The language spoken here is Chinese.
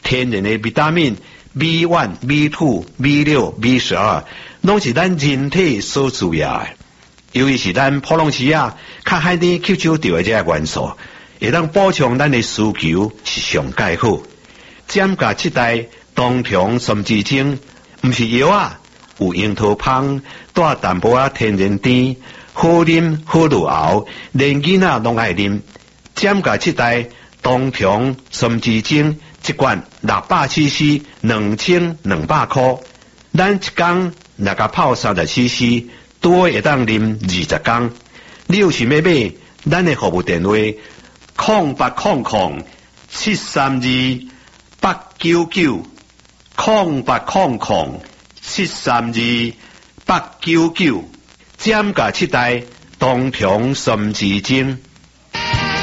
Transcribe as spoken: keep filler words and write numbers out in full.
天然的维他命 B 一、B 二、B 六、B 十二，拢是咱人体所需要的。由于是咱普通时啊，较海甜吸收到的这个元素，会当补充咱的需求是上介好。减价七代冬虫参枝精，毋是药啊，有樱桃芳，带淡薄仔天然甜，好啉好入喉，连囡仔拢爱啉。减价七代冬虫参枝精一罐六百 C C， 两千两百块。咱一工若甲泡三十 C C， 多会当啉二十工。你有想要买，咱的服务电话空八空空七三二八九九，空八空空七三二八九九，减价七代冬虫参枝精。